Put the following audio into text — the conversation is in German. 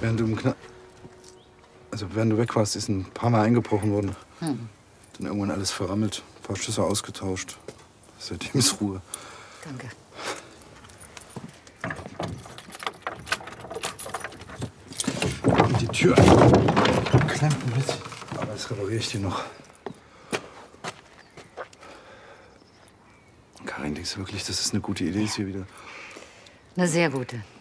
Während du während du weg warst, ist ein paar Mal eingebrochen worden. Dann irgendwann alles verrammelt, ein paar Schlüssel ausgetauscht. Seitdem ist Ruhe. Danke. Und die Tür klemmt ein bisschen. Aber das repariere ich dir noch. Karin, denkst du wirklich, dass es eine gute Idee ist hier wieder? Eine sehr gute.